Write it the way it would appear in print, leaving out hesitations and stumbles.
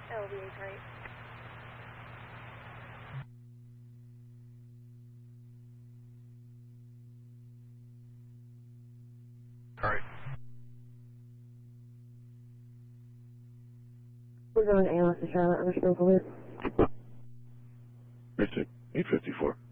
LVA's right. Alright. We're going to ALS to Charlotte, underscore police. Missing 854.